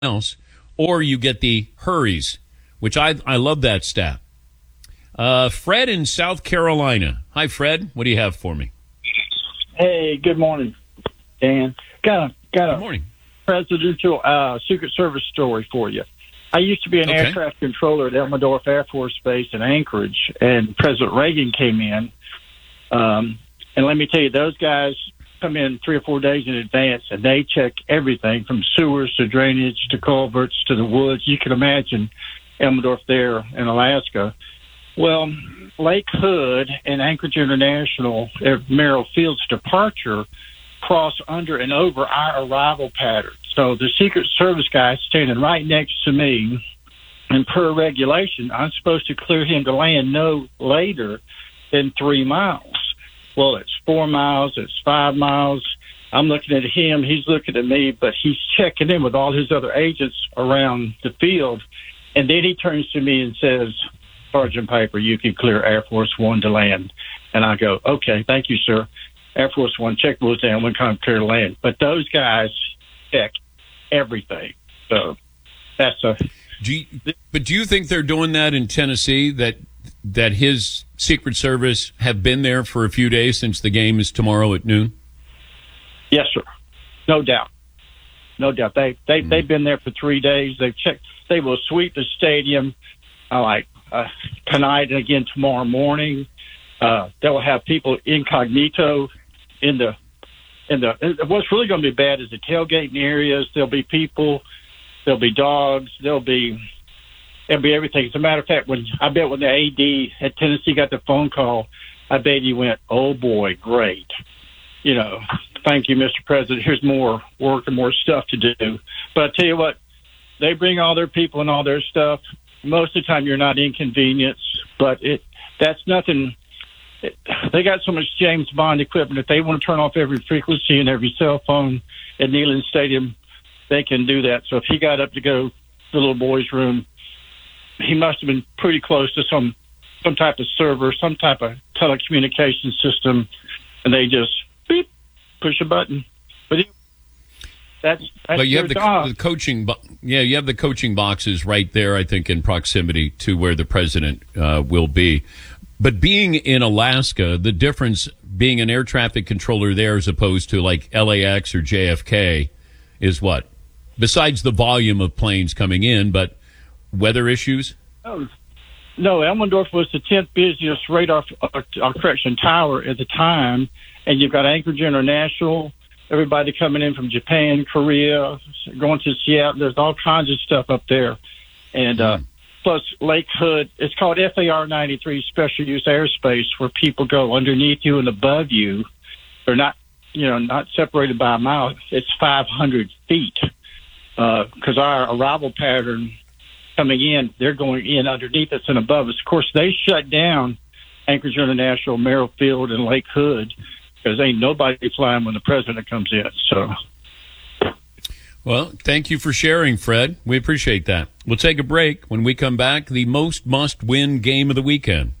else, or you get the hurries, which I love that stat. Fred in South Carolina. Hi, Fred. What do you have for me? Hey, good morning, Dan. Got Good a morning. presidential Secret Service story for you. I used to be an Okay. air traffic controller at Elmendorf Air Force Base in Anchorage, and President Reagan came in. And let me tell you, those guys come in 3 or 4 days in advance, and they check everything from sewers to drainage to culverts to the woods. You can imagine Elmendorf there in Alaska. Well, Lake Hood and Anchorage International at Merrill Field's departure cross under and over our arrival pattern. So the Secret Service guy standing right next to me, and per regulation, I'm supposed to clear him to land no later than 3 miles. Well, it's 4 miles, it's 5 miles. I'm looking at him, he's looking at me, but he's checking in with all his other agents around the field. And then he turns to me and says, Sergeant Piper, you can clear Air Force One to land. And I go, okay, thank you, sir. Air Force One, check the woods down, one come clear to land. But those guys check everything. So that's a... But do you think they're doing that in Tennessee, that his Secret Service have been there for a few days since the game is tomorrow at noon? Yes, sir. No doubt. No doubt. They've been there for 3 days. They've checked. They will sweep the stadium tonight and again tomorrow morning. They will have people incognito in the. What's really going to be bad is the tailgating areas. There'll be people. There'll be dogs. There'll be everything. As a matter of fact, when the AD at Tennessee got the phone call, I bet he went, "Oh boy, great! You know, thank you, Mr. President. Here's more work and more stuff to do." But I tell you what, they bring all their people and all their stuff. Most of the time, you're not inconvenienced, but that's nothing. They got so much James Bond equipment. If they want to turn off every frequency and every cell phone at Neyland Stadium, they can do that. So if he got up to go to the little boy's room, he must have been pretty close to some type of server, some type of telecommunication system, and they just beep, push a button. But you have job. the coaching. You have the coaching boxes right there, I think, in proximity to where the president will be. But being in Alaska, the difference being an air traffic controller there as opposed to like LAX or JFK is what? Besides the volume of planes coming in, but weather issues? No, Elmendorf was the 10th busiest radar correction tower at the time, and you've got Anchorage International, everybody coming in from Japan, Korea, going to Seattle. There's all kinds of stuff up there. And plus Lake Hood, it's called FAR 93 Special Use Airspace, where people go underneath you and above you. They're not separated by a mile. It's 500 feet. Because our arrival pattern coming in, they're going in underneath us and above us. Of course, they shut down Anchorage International, Merrill Field, and Lake Hood because ain't nobody flying when the president comes in. So, well, thank you for sharing, Fred. We appreciate that. We'll take a break. When we come back, the most must-win game of the weekend.